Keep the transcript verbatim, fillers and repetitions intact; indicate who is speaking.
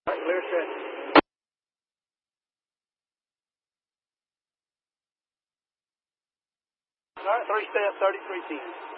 Speaker 1: Clear set. All right, three step, thirty-three ten.